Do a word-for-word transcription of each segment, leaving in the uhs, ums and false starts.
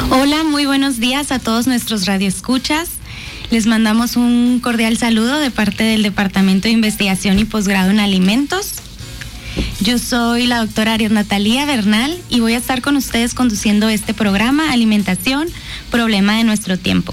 Hola, muy buenos días a todos nuestros radioescuchas. Les mandamos un cordial saludo de parte del Departamento de Investigación y Posgrado en Alimentos. Yo soy la doctora Ariadna Talía Bernal y voy a estar con ustedes conduciendo este programa Alimentación, Problema de Nuestro Tiempo.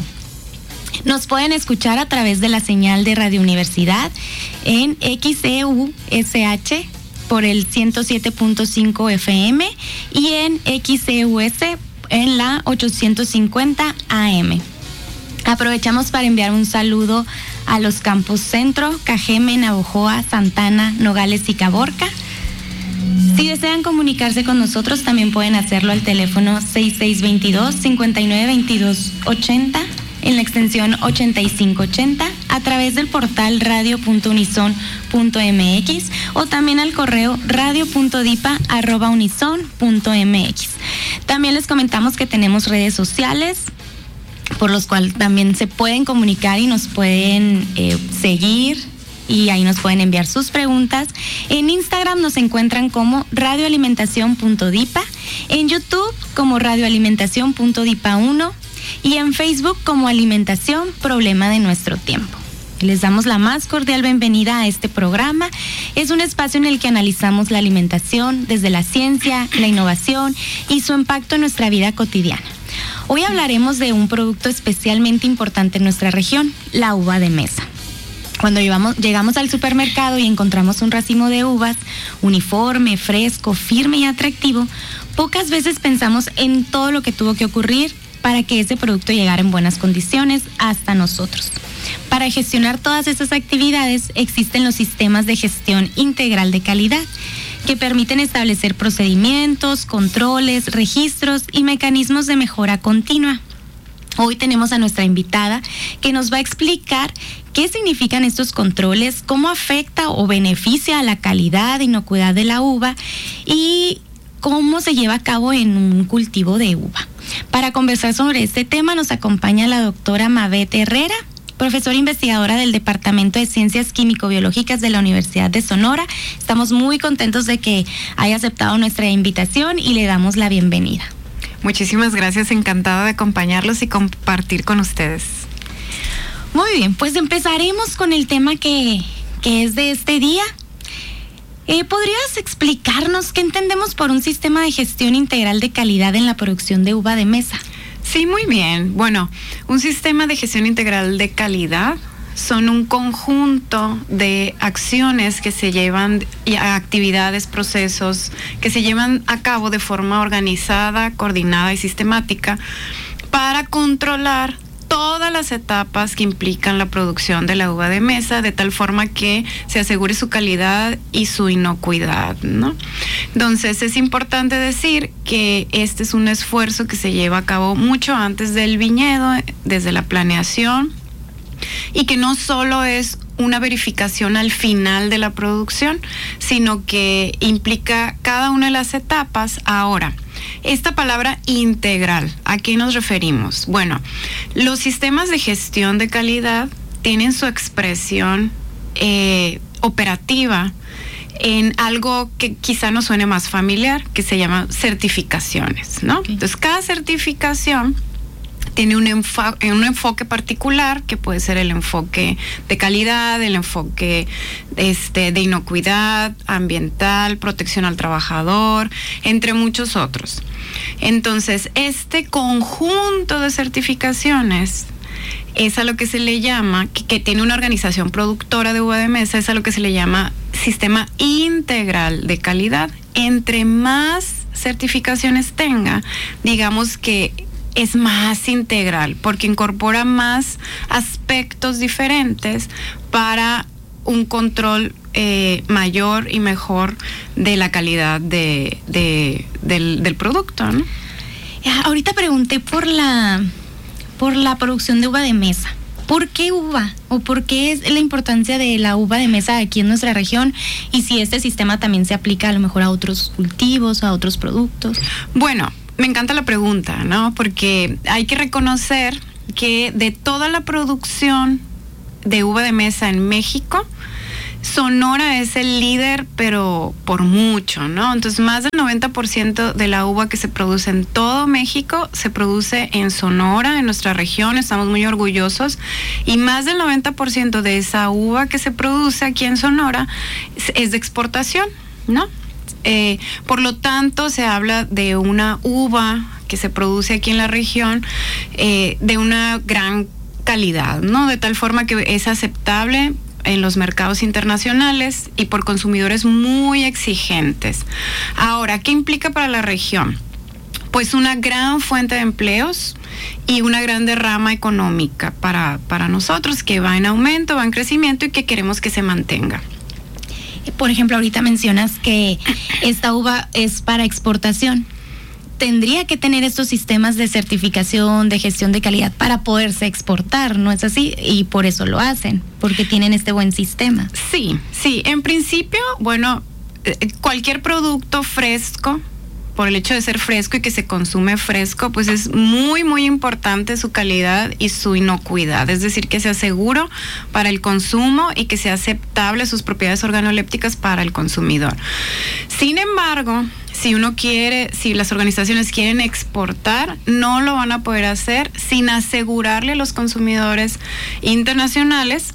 Nos pueden escuchar a través de la señal de Radio Universidad en X E U S H por el ciento siete punto cinco F M y en X E U S en la ochocientos cincuenta A M. Aprovechamos para enviar un saludo a los campus Centro, Cajeme, Navojoa, Santana, Nogales y Caborca. Si desean comunicarse con nosotros, también pueden hacerlo al teléfono seis seis dos dos, cinco nueve dos dos ocho cero en la extensión ochenta y cinco ochenta, a través del portal radio punto unison punto m x o también al correo radio punto dipa arroba unison punto m x. También les comentamos que tenemos redes sociales por los cuales también se pueden comunicar y nos pueden eh, seguir, y ahí nos pueden enviar sus preguntas. En Instagram nos encuentran como radioalimentación punto dipa, en YouTube como radioalimentación punto dipa uno y en Facebook como Alimentación, Problema de Nuestro Tiempo. Les damos la más cordial bienvenida a este programa. Es un espacio en el que analizamos la alimentación desde la ciencia, la innovación y su impacto en nuestra vida cotidiana. Hoy hablaremos de un producto especialmente importante en nuestra región, la uva de mesa. Cuando llevamos, llegamos al supermercado y encontramos un racimo de uvas, uniforme, fresco, firme y atractivo, pocas veces pensamos en todo lo que tuvo que ocurrir para que ese producto llegara en buenas condiciones hasta nosotros. Para gestionar todas esas actividades existen los sistemas de gestión integral de calidad, que permiten establecer procedimientos, controles, registros y mecanismos de mejora continua. Hoy tenemos a nuestra invitada que nos va a explicar qué significan estos controles, cómo afecta o beneficia a la calidad e inocuidad de la uva y cómo se lleva a cabo en un cultivo de uva. Para conversar sobre este tema nos acompaña la doctora Mabeth Herrera, profesora investigadora del Departamento de Ciencias Químico-Biológicas de la Universidad de Sonora. Estamos muy contentos de que haya aceptado nuestra invitación y le damos la bienvenida. Muchísimas gracias, encantada de acompañarlos y compartir con ustedes. Muy bien, pues empezaremos con el tema que, que es de este día. Eh, ¿Podrías explicarnos qué entendemos por un sistema de gestión integral de calidad en la producción de uva de mesa? Sí, muy bien. Bueno, un sistema de gestión integral de calidad son un conjunto de acciones que se llevan, actividades, procesos que se llevan a cabo de forma organizada, coordinada y sistemática para controlar todas las etapas que implican la producción de la uva de mesa, de tal forma que se asegure su calidad y su inocuidad, ¿no? Entonces es importante decir que este es un esfuerzo que se lleva a cabo mucho antes del viñedo, desde la planeación, y que no solo es una verificación al final de la producción, sino que implica cada una de las etapas. Ahora, esta palabra integral, ¿a qué nos referimos? Bueno, los sistemas de gestión de calidad tienen su expresión eh, operativa en algo que quizá nos suene más familiar, que se llama certificaciones, ¿no? Okay. Entonces, cada certificación tiene un, enfo- un enfoque particular, que puede ser el enfoque de calidad, el enfoque este, de inocuidad, ambiental, protección al trabajador, entre muchos otros. Entonces, este conjunto de certificaciones es a lo que se le llama, que, que tiene una organización productora de uva de mesa, es a lo que se le llama sistema integral de calidad. Entre más certificaciones tenga, digamos que es más integral, porque incorpora más aspectos diferentes para un control eh, mayor y mejor de la calidad de, de, del, del producto, ¿no? Ahorita pregunté por la, por la producción de uva de mesa. ¿Por qué uva? ¿O por qué es la importancia de la uva de mesa aquí en nuestra región? Y si este sistema también se aplica a lo mejor a otros cultivos, a otros productos. Bueno, me encanta la pregunta, ¿no? Porque hay que reconocer que de toda la producción de uva de mesa en México, Sonora es el líder, pero por mucho, ¿no? Entonces, más del noventa por ciento de la uva que se produce en todo México se produce en Sonora, en nuestra región, estamos muy orgullosos, y más del noventa por ciento de esa uva que se produce aquí en Sonora es, es de exportación, ¿no? Eh, por lo tanto, se habla de una uva que se produce aquí en la región eh, de una gran calidad, ¿no? De tal forma que es aceptable en los mercados internacionales y por consumidores muy exigentes. Ahora, ¿qué implica para la región? Pues una gran fuente de empleos y una gran derrama económica para, para nosotros, que va en aumento, va en crecimiento y que queremos que se mantenga. Por ejemplo, ahorita mencionas que esta uva es para exportación. Tendría que tener estos sistemas de certificación, de gestión de calidad para poderse exportar, ¿no es así? Y por eso lo hacen, porque tienen este buen sistema. Sí, sí. En principio, bueno, cualquier producto fresco, por el hecho de ser fresco y que se consume fresco, pues es muy, muy importante su calidad y su inocuidad. Es decir, que sea seguro para el consumo y que sea aceptable sus propiedades organolépticas para el consumidor. Sin embargo, si uno quiere, si las organizaciones quieren exportar, no lo van a poder hacer sin asegurarle a los consumidores internacionales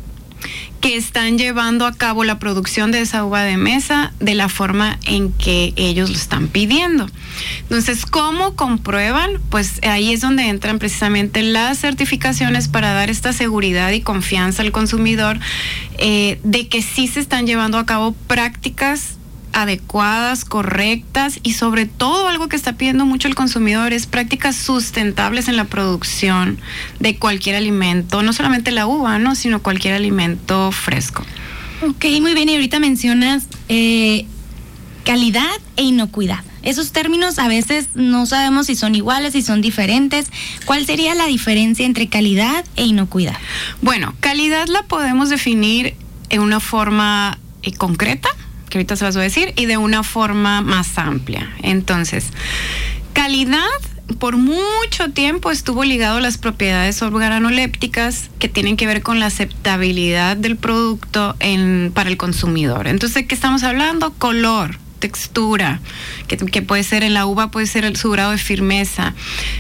que están llevando a cabo la producción de esa uva de mesa de la forma en que ellos lo están pidiendo. Entonces, ¿cómo comprueban? Pues ahí es donde entran precisamente las certificaciones para dar esta seguridad y confianza al consumidor eh, de que sí se están llevando a cabo prácticas adecuadas, correctas, y sobre todo algo que está pidiendo mucho el consumidor es prácticas sustentables en la producción de cualquier alimento, no solamente la uva, ¿no? Sino cualquier alimento fresco. Ok, muy bien. Y ahorita mencionas eh, calidad e inocuidad. Esos términos a veces no sabemos si son iguales, si son diferentes. ¿Cuál sería la diferencia entre calidad e inocuidad? Bueno, calidad la podemos definir en una forma eh, concreta, que ahorita se las voy a decir, y de una forma más amplia. Entonces, calidad por mucho tiempo estuvo ligado a las propiedades organolépticas que tienen que ver con la aceptabilidad del producto en, para el consumidor. Entonces, ¿de qué estamos hablando? Color, textura, que, que puede ser en la uva, puede ser el, su grado de firmeza,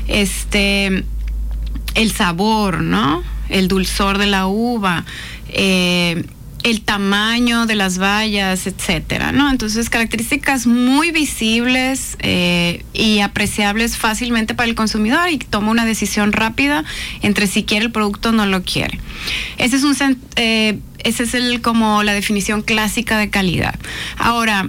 este, el sabor, ¿no? El dulzor de la uva, eh, el tamaño de las bayas, etcétera, ¿no? Entonces, características muy visibles eh, y apreciables fácilmente para el consumidor y toma una decisión rápida entre si quiere el producto o no lo quiere. Ese es un eh, ese es el como la definición clásica de calidad. Ahora,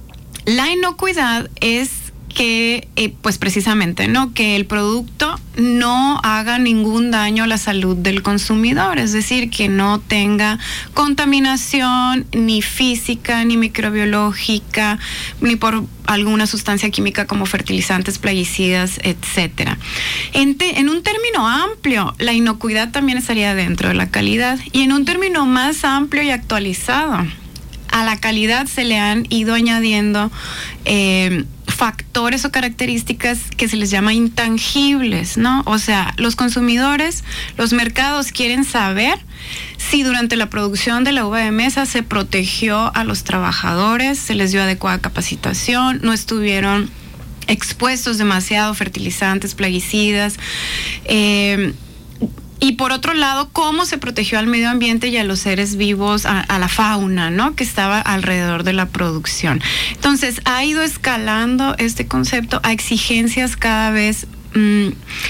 la inocuidad es que, eh, pues precisamente, ¿no? Que el producto no haga ningún daño a la salud del consumidor, es decir, que no tenga contaminación ni física, ni microbiológica, ni por alguna sustancia química como fertilizantes, plaguicidas, etcétera. En, te, en un término amplio, la inocuidad también estaría dentro de la calidad, y en un término más amplio y actualizado, a la calidad se le han ido añadiendo eh, factores o características que se les llama intangibles, ¿no? O sea, los consumidores, los mercados quieren saber si durante la producción de la uva de mesa se protegió a los trabajadores, se les dio adecuada capacitación, no estuvieron expuestos demasiado fertilizantes, plaguicidas, eh, y por otro lado, cómo se protegió al medio ambiente y a los seres vivos, a, a la fauna, ¿no? Que estaba alrededor de la producción. Entonces, ha ido escalando este concepto a exigencias cada vez mmm,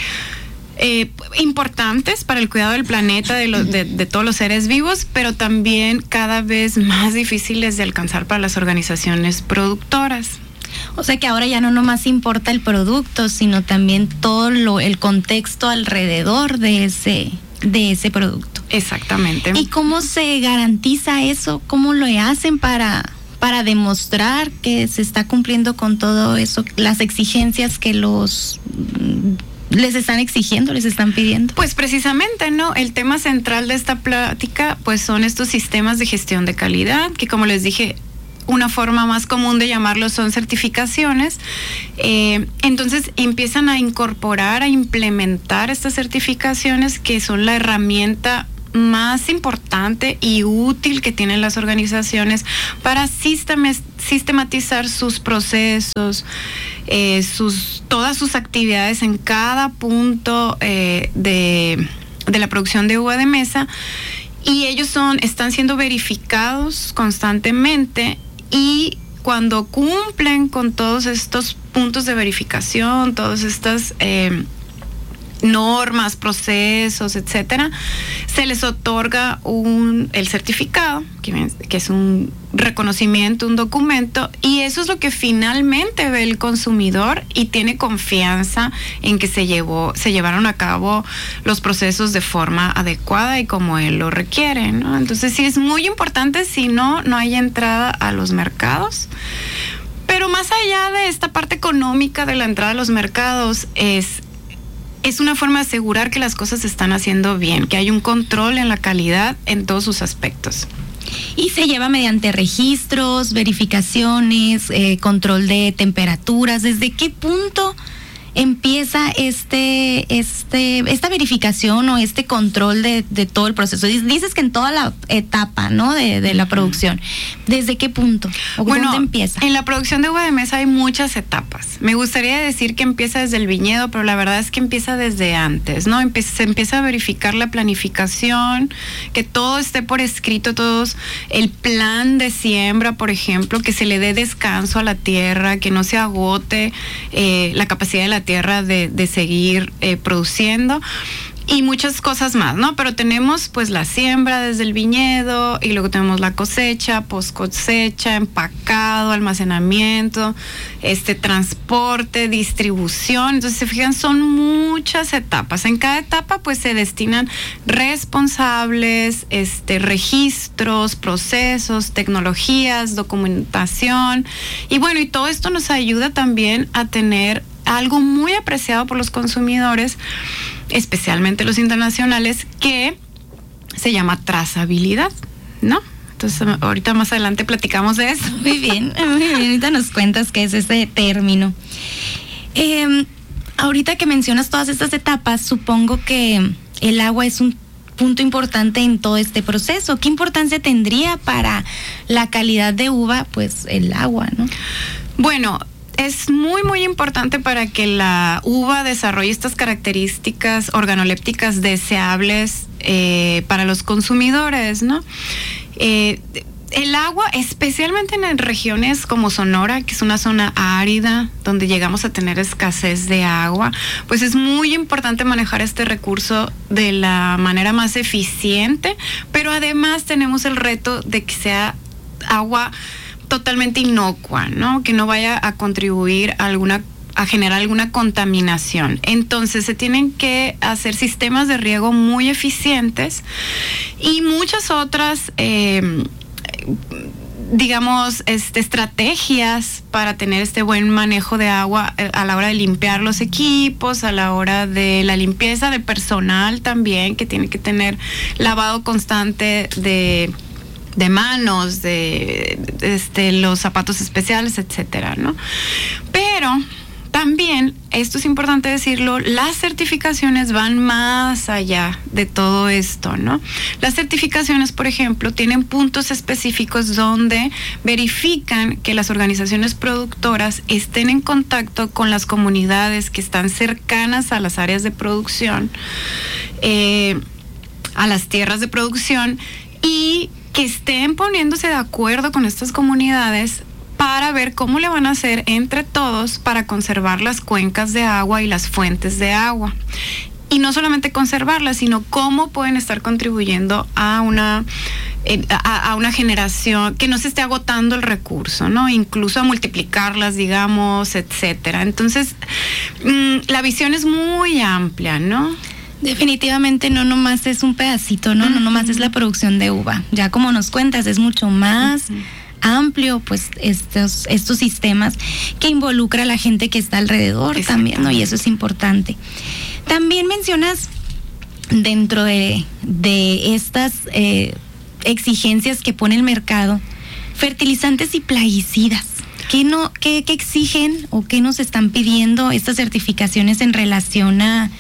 eh, importantes para el cuidado del planeta, de, lo, de, de todos los seres vivos, pero también cada vez más difíciles de alcanzar para las organizaciones productoras. O sea que ahora ya no nomás importa el producto, sino también todo lo, el contexto alrededor de ese, de ese producto. Exactamente. ¿Y cómo se garantiza eso? ¿Cómo lo hacen para, para demostrar que se está cumpliendo con todo eso, las exigencias que los les están exigiendo, les están pidiendo? Pues precisamente, ¿no? El tema central de esta plática, pues son estos sistemas de gestión de calidad, que como les dije, una forma más común de llamarlo son certificaciones. Eh, entonces empiezan a incorporar, a implementar estas certificaciones que son la herramienta más importante y útil que tienen las organizaciones para sistematizar sus procesos, eh, sus, todas sus actividades en cada punto eh, de, de la producción de uva de mesa, y ellos son, están siendo verificados constantemente, y cuando cumplen con todos estos puntos de verificación, todas estas eh, normas, procesos, etcétera, se les otorga un, el certificado, que, que es un reconocimiento, un documento, y eso es lo que finalmente ve el consumidor y tiene confianza en que se llevó, se llevaron a cabo los procesos de forma adecuada y como él lo requiere, ¿no? Entonces sí es muy importante, si no, no hay entrada a los mercados. Pero más allá de esta parte económica de la entrada a los mercados, es es una forma de asegurar que las cosas se están haciendo bien, que hay un control en la calidad en todos sus aspectos. Y se lleva mediante registros, verificaciones, eh, control de temperaturas. ¿Desde qué punto empieza este, este, esta verificación o este control de, de todo el proceso? Dices que en toda la etapa, ¿no? de, de la producción. ¿Desde qué punto? ¿O bueno, dónde empieza? En la producción de uva de mesa hay muchas etapas. Me gustaría decir que empieza desde el viñedo, pero la verdad es que empieza desde antes, ¿no? Empieza, se empieza a verificar la planificación, que todo esté por escrito, todos, el plan de siembra, por ejemplo, que se le dé descanso a la tierra, que no se agote eh, la capacidad de la tierra de, de seguir eh, produciendo, y muchas cosas más, ¿no? Pero tenemos pues la siembra desde el viñedo, y luego tenemos la cosecha, post cosecha, empacado, almacenamiento, este transporte, distribución. Entonces, se fijan, son muchas etapas. En cada etapa pues se destinan responsables, este registros, procesos, tecnologías, documentación, y bueno, y todo esto nos ayuda también a tener algo muy apreciado por los consumidores, especialmente los internacionales, que se llama trazabilidad, ¿no? Entonces, ahorita más adelante platicamos de eso. Muy bien, muy bien. Ahorita nos cuentas qué es ese término. Eh, ahorita que mencionas todas estas etapas, supongo que el agua es un punto importante en todo este proceso. ¿Qué importancia tendría para la calidad de uva? Pues el agua, ¿no? Bueno, es muy, muy importante para que la uva desarrolle estas características organolépticas deseables eh, para los consumidores, ¿no? Eh, el agua, especialmente en regiones como Sonora, que es una zona árida, donde llegamos a tener escasez de agua, pues es muy importante manejar este recurso de la manera más eficiente, pero además tenemos el reto de que sea agua totalmente inocua, ¿no? Que no vaya a contribuir a alguna a generar alguna contaminación. Entonces se tienen que hacer sistemas de riego muy eficientes y muchas otras eh, digamos, este, estrategias para tener este buen manejo de agua a la hora de limpiar los equipos, a la hora de la limpieza de personal también, que tiene que tener lavado constante de de manos, de, de este, los zapatos especiales, etcétera, ¿no? Pero también, esto es importante decirlo, las certificaciones van más allá de todo esto, ¿no? Las certificaciones, por ejemplo, tienen puntos específicos donde verifican que las organizaciones productoras estén en contacto con las comunidades que están cercanas a las áreas de producción, eh, a las tierras de producción, y que estén poniéndose de acuerdo con estas comunidades para ver cómo le van a hacer entre todos para conservar las cuencas de agua y las fuentes de agua. Y no solamente conservarlas, sino cómo pueden estar contribuyendo a una, eh, a, a una generación, que no se esté agotando el recurso, ¿no? Incluso a multiplicarlas, digamos, etcétera. Entonces, mmm, la visión es muy amplia, ¿no? Definitivamente no nomás es un pedacito, ¿no? Uh-huh. No nomás es la producción de uva. Ya como nos cuentas, es mucho más uh-huh. amplio, pues, estos, estos sistemas que involucra a la gente que está alrededor también, ¿no? Y eso es importante. También mencionas dentro de, de estas eh, exigencias que pone el mercado, fertilizantes y plaguicidas. ¿Qué, no, qué, qué exigen o qué nos están pidiendo estas certificaciones en relación a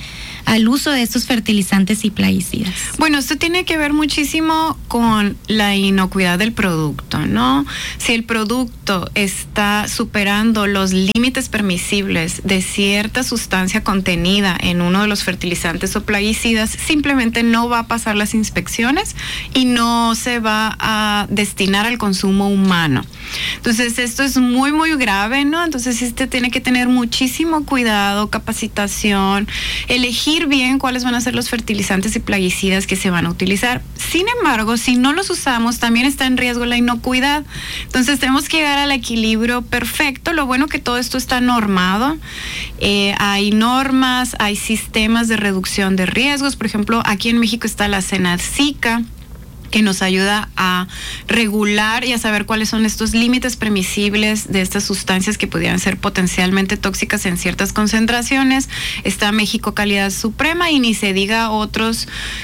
al uso de estos fertilizantes y plaguicidas? Bueno, esto tiene que ver muchísimo con la inocuidad del producto, ¿no? Si el producto está superando los límites permisibles de cierta sustancia contenida en uno de los fertilizantes o plaguicidas, simplemente no va a pasar las inspecciones y no se va a destinar al consumo humano. Entonces, esto es muy, muy grave, ¿no? Entonces, este tiene que tener muchísimo cuidado, capacitación, elegir bien cuáles van a ser los fertilizantes y plaguicidas que se van a utilizar. Sin embargo, si no los usamos, también está en riesgo la inocuidad. Entonces, tenemos que llegar al equilibrio perfecto. Lo bueno que todo esto está normado. Eh, hay normas, hay sistemas de reducción de riesgos. Por ejemplo, aquí en México está la Senacica, que nos ayuda a regular y a saber cuáles son estos límites permisibles de estas sustancias que pudieran ser potencialmente tóxicas en ciertas concentraciones. Está México Calidad Suprema y ni se diga otros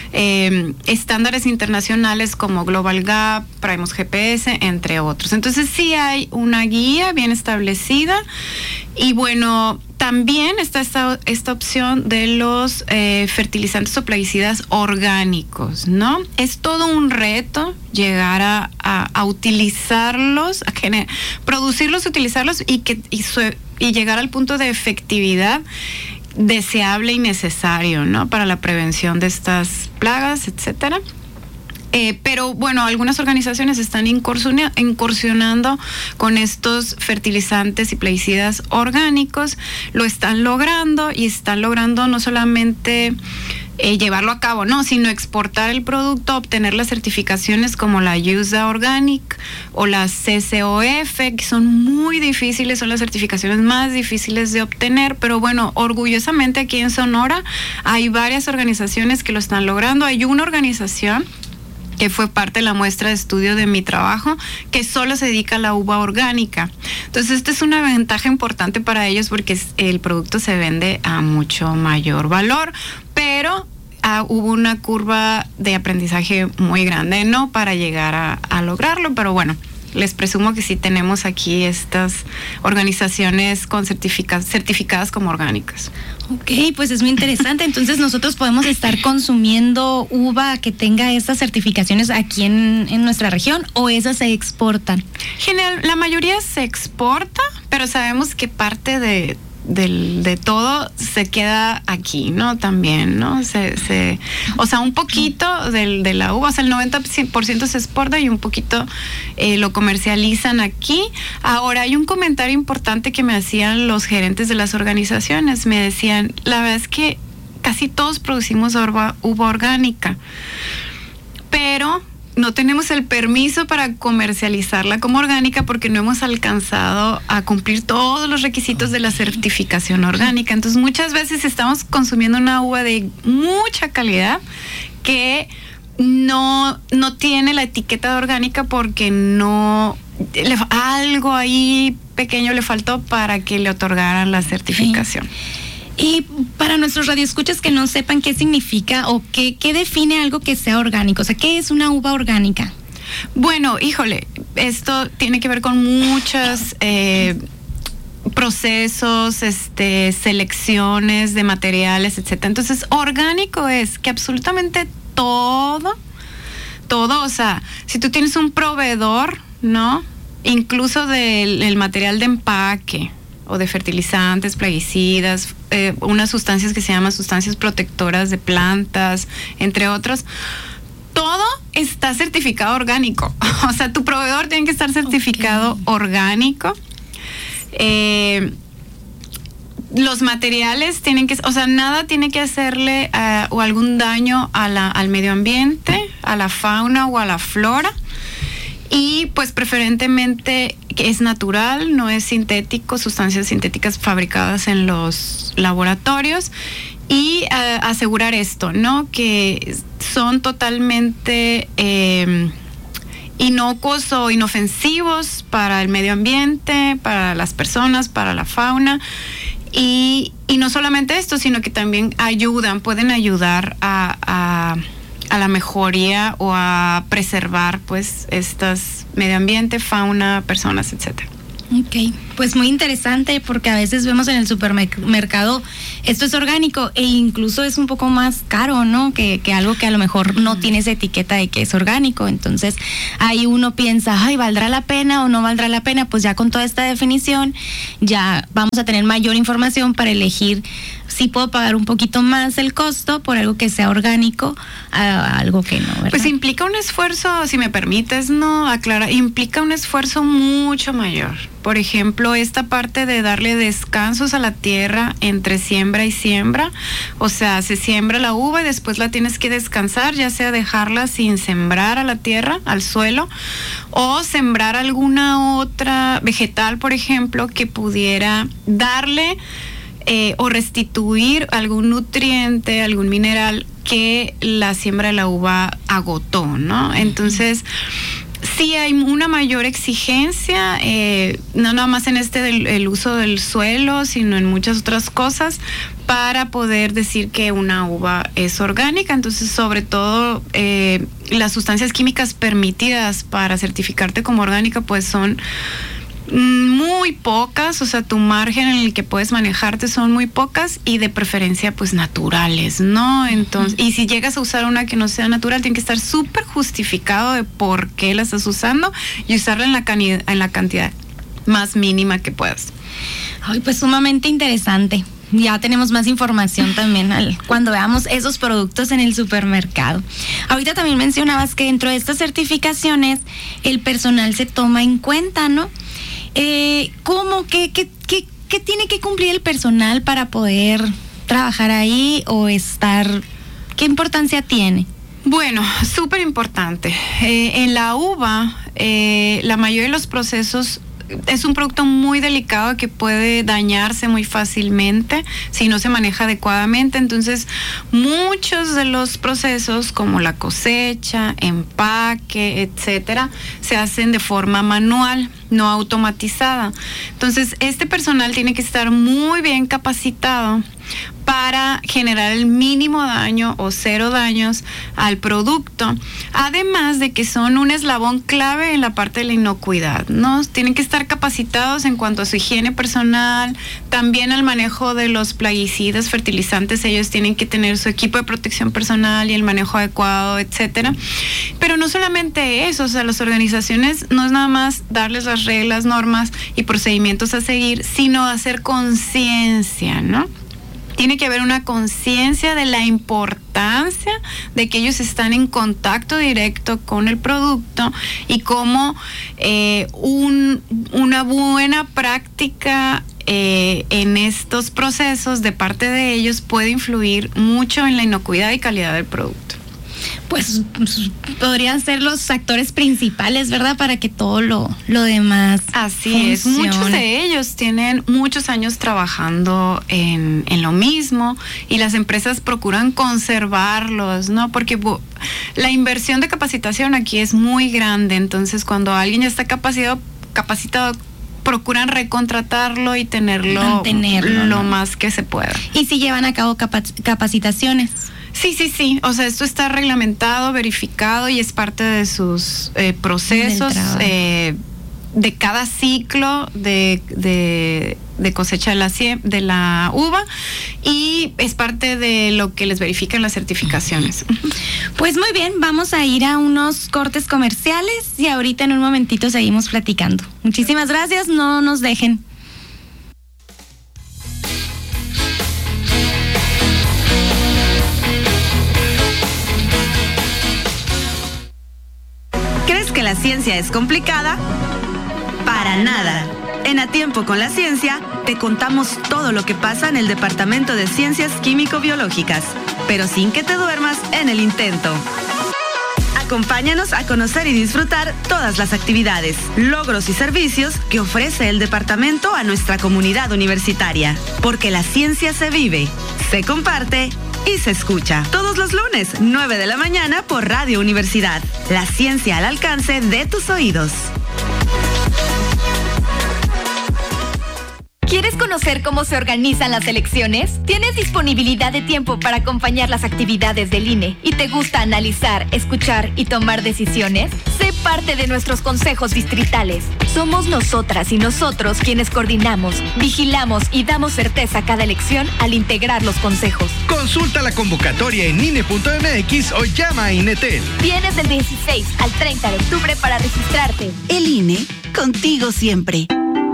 eh, estándares internacionales como Global Gap, Primus G P S, entre otros. Entonces sí hay una guía bien establecida y bueno, también está esta, esta opción de los eh, fertilizantes o plaguicidas orgánicos, ¿no? Es todo un reto llegar a, a, a utilizarlos, a gener- producirlos, utilizarlos y, que, y, su, y llegar al punto de efectividad deseable y necesario, ¿no? Para la prevención de estas plagas, etcétera. Eh, pero bueno, algunas organizaciones están incursiona, incursionando con estos fertilizantes y plaguicidas orgánicos, lo están logrando y están logrando no solamente eh, llevarlo a cabo, no, sino exportar el producto, obtener las certificaciones como la U S D A Organic o la C C O F, que son muy difíciles, son las certificaciones más difíciles de obtener, pero bueno, orgullosamente aquí en Sonora hay varias organizaciones que lo están logrando. Hay una organización que fue parte de la muestra de estudio de mi trabajo, que solo se dedica a la uva orgánica. Entonces, esta es una ventaja importante para ellos porque el producto se vende a mucho mayor valor, pero ah, hubo una curva de aprendizaje muy grande, ¿no? Para llegar a, a lograrlo, pero bueno, les presumo que sí tenemos aquí estas organizaciones con certifica- certificadas como orgánicas. Ok, pues es muy interesante. Entonces nosotros podemos estar consumiendo uva que tenga estas certificaciones aquí en, en nuestra región, ¿o esas se exportan? General, la mayoría se exporta, pero sabemos que parte de Del, de todo se queda aquí, ¿no? También, ¿no? Se, se, o sea, un poquito del, de la uva, o sea, el noventa por ciento se exporta y un poquito eh, lo comercializan aquí. Ahora, hay un comentario importante que me hacían los gerentes de las organizaciones. Me decían, la verdad es que casi todos producimos uva, uva orgánica, pero no tenemos el permiso para comercializarla como orgánica porque no hemos alcanzado a cumplir todos los requisitos de la certificación orgánica. Entonces, muchas veces estamos consumiendo una uva de mucha calidad que no, no tiene la etiqueta de orgánica porque no, le, algo ahí pequeño le faltó para que le otorgaran la certificación. Sí. Y para nuestros radioescuchas que no sepan qué significa o qué, qué define algo que sea orgánico, o sea, ¿qué es una uva orgánica? Bueno, híjole, esto tiene que ver con muchos eh, procesos, este, selecciones de materiales, etcétera. Entonces, orgánico es que absolutamente todo, todo, o sea, si tú tienes un proveedor, ¿no? Incluso del el material de empaque o de fertilizantes, plaguicidas, eh, unas sustancias que se llaman sustancias protectoras de plantas, entre otros. Todo está certificado orgánico. O sea, tu proveedor tiene que estar certificado okay. orgánico. Eh, los materiales tienen que, o sea, nada tiene que hacerle uh, o algún daño a la, al medio ambiente, a la fauna o a la flora. Y pues preferentemente que es natural, no es sintético, sustancias sintéticas fabricadas en los laboratorios. Y uh, asegurar esto, ¿no? Que son totalmente eh, inocuos o inofensivos para el medio ambiente, para las personas, para la fauna. Y, y no solamente esto, sino que también ayudan, pueden ayudar a... a a la mejoría o a preservar pues estas medio ambiente, fauna, personas, etcétera. Ok. Pues muy interesante, porque a veces vemos en el supermercado esto es orgánico e incluso es un poco más caro, ¿no? Que, que algo que a lo mejor no tiene esa etiqueta de que es orgánico. Entonces ahí uno piensa, ay, ¿valdrá la pena o no valdrá la pena? Pues ya con toda esta definición ya vamos a tener mayor información para elegir si puedo pagar un poquito más el costo por algo que sea orgánico a algo que no, ¿verdad? Pues implica un esfuerzo, si me permites, no aclara, implica un esfuerzo mucho mayor. Por ejemplo, esta parte de darle descansos a la tierra entre siembra y siembra, o sea, se siembra la uva y después la tienes que descansar, ya sea dejarla sin sembrar a la tierra, al suelo, o sembrar alguna otra vegetal, por ejemplo, que pudiera darle eh, o restituir algún nutriente, algún mineral que la siembra de la uva agotó, ¿no? Entonces, sí hay una mayor exigencia, eh, no nada más en este del el uso del suelo, sino en muchas otras cosas para poder decir que una uva es orgánica. Entonces, sobre todo, eh, las sustancias químicas permitidas para certificarte como orgánica, pues son muy pocas, o sea, tu margen en el que puedes manejarte son muy pocas y de preferencia pues naturales, ¿no? Entonces, y si llegas a usar una que no sea natural, tiene que estar súper justificado de por qué la estás usando y usarla en la, cani- en la cantidad más mínima que puedas. Ay, pues sumamente interesante. Ya tenemos más información también al, cuando veamos esos productos en el supermercado. Ahorita también mencionabas que dentro de estas certificaciones el personal se toma en cuenta, ¿no? Eh, ¿Cómo? ¿Qué, qué, qué, qué tiene que cumplir el personal para poder trabajar ahí o estar? ¿Qué importancia tiene? Bueno, súper importante. Eh, en la uva, eh, la mayoría de los procesos es un producto muy delicado que puede dañarse muy fácilmente si no se maneja adecuadamente. Entonces, muchos de los procesos como la cosecha, empaque, etcétera, se hacen de forma manual, no automatizada. Entonces, este personal tiene que estar muy bien capacitado para generar el mínimo daño o cero daños al producto, además de que son un eslabón clave en la parte de la inocuidad, ¿no? Tienen que estar capacitados en cuanto a su higiene personal, también al manejo de los plaguicidas, fertilizantes. Ellos tienen que tener su equipo de protección personal y el manejo adecuado, etcétera. Pero no solamente eso, o sea, las organizaciones no es nada más darles las reglas, normas y procedimientos a seguir, sino hacer conciencia, ¿no? Tiene que haber una conciencia de la importancia de que ellos están en contacto directo con el producto y cómo eh, un, una buena práctica eh, en estos procesos de parte de ellos puede influir mucho en la inocuidad y calidad del producto. Pues podrían ser los actores principales, ¿verdad? Para que todo lo, lo demás Así funcione. es. Muchos de ellos tienen muchos años trabajando en, en lo mismo y las empresas procuran conservarlos, ¿no? Porque bu- la inversión de capacitación aquí es muy grande. Entonces, cuando alguien ya está capacitado, capacitado procuran recontratarlo y tenerlo Mantenerlo, lo ¿no? más que se pueda. Y si llevan a cabo capac- capacitaciones. Sí, sí, sí. O sea, esto está reglamentado, verificado y es parte de sus eh, procesos eh, de cada ciclo de, de, de cosecha de la, de la uva y es parte de lo que les verifican las certificaciones. Pues muy bien, vamos a ir a unos cortes comerciales y ahorita en un momentito seguimos platicando. Muchísimas gracias, no nos dejen. Que la ciencia es complicada? Para nada. En A Tiempo con la Ciencia te contamos todo lo que pasa en el Departamento de Ciencias Químico-Biológicas, pero sin que te duermas en el intento. Acompáñanos a conocer y disfrutar todas las actividades, logros y servicios que ofrece el departamento a nuestra comunidad universitaria, porque la ciencia se vive, se comparte y se escucha. Todos los lunes, nueve de la mañana por Radio Universidad. La ciencia al alcance de tus oídos. ¿Quieres conocer cómo se organizan las elecciones? ¿Tienes disponibilidad de tiempo para acompañar las actividades del I N E y te gusta analizar, escuchar y tomar decisiones? Sé parte de nuestros consejos distritales. Somos nosotras y nosotros quienes coordinamos, vigilamos y damos certeza a cada elección al integrar los consejos. Consulta la convocatoria en I N E punto M X o llama a INETEL. Tienes del dieciséis al treinta de octubre para registrarte. El I N E, contigo siempre.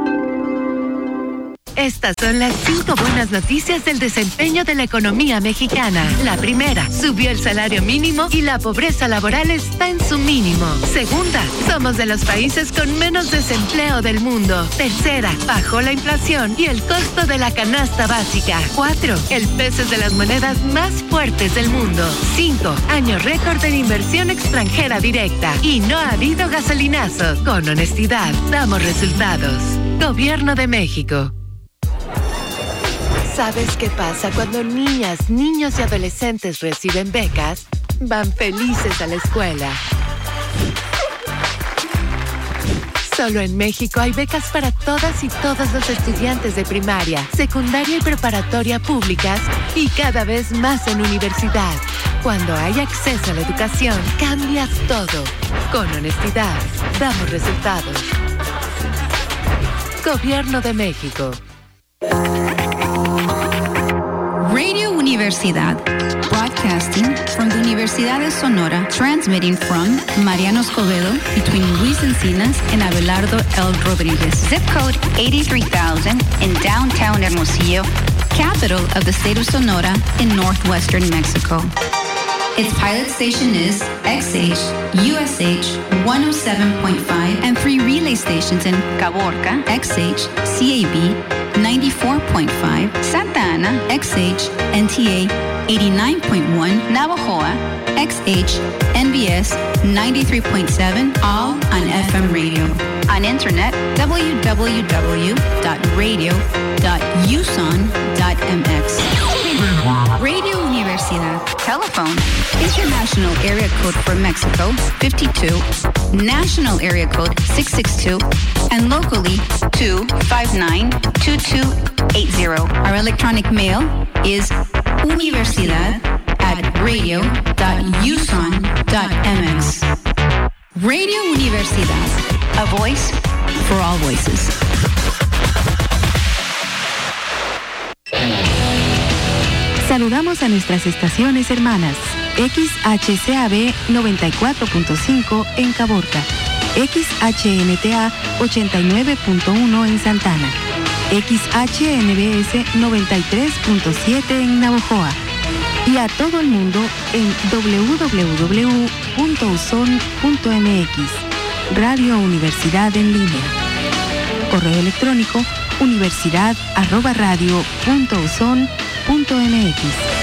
Estas son las cinco buenas noticias del desempeño de la economía mexicana. La primera, subió el salario mínimo y la pobreza laboral está en su mínimo. Segunda, somos de los países con menos desempleo del mundo. Tercera, bajó la inflación y el costo de la canasta básica. Cuatro, el peso es de las monedas más fuertes del mundo. Cinco, año récord en inversión extranjera directa. Y no ha habido gasolinazo. Con honestidad, damos resultados. Gobierno de México. ¿Sabes qué pasa cuando niñas, niños y adolescentes reciben becas? Van felices a la escuela. Solo en México hay becas para todas y todos los estudiantes de primaria, secundaria y preparatoria públicas y cada vez más en universidad. Cuando hay acceso a la educación, cambias todo. Con honestidad, damos resultados. Gobierno de México. Radio Universidad, broadcasting from the Universidad de Sonora, transmitting from Mariano Escobedo between Luis Encinas and Abelardo L. Rodriguez. Zip code eighty-three thousand in downtown Hermosillo, capital of the state of Sonora in northwestern Mexico. Its pilot station is X H, U S H one oh seven point five, and three relay stations in Caborca, X H, C A B ninety-four point five, Santa Ana, X H, N T A eighty-nine point one, Navajoa, X H, N B S ninety-three point seven, all on F M radio. On internet, w w w dot radio dot u s o n dot m x. Radio Universidad. Telephone. International area code for Mexico, fifty-two. National area code, six six two. And locally, two five nine two two eight zero. Our electronic mail is universidad at radio dot u s o n dot m x. Radio Universidad. A voice for all voices. Saludamos a nuestras estaciones hermanas. X H C A B noventa y cuatro punto cinco en Caborca, X H N T A ochenta y nueve punto uno en Santana, X H N B S noventa y tres punto siete en Navojoa y a todo el mundo en w w w punto u s o n punto m x. Radio Universidad en línea. Correo electrónico universidad arroba radio punto u s o n punto m x.